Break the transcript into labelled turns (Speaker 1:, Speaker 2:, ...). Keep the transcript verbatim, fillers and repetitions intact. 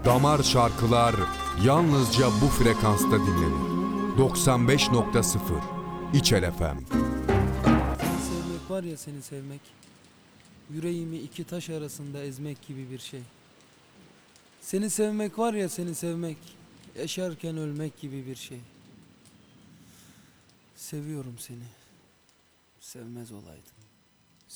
Speaker 1: Damar şarkılar yalnızca bu frekansta dinlenir. doksan beş nokta sıfır İçel F M.
Speaker 2: Seni sevmek var ya, seni sevmek, yüreğimi iki taş arasında ezmek gibi bir şey. Seni sevmek var ya, seni sevmek, yaşarken ölmek gibi bir şey. Seviyorum seni, sevmez olaydım.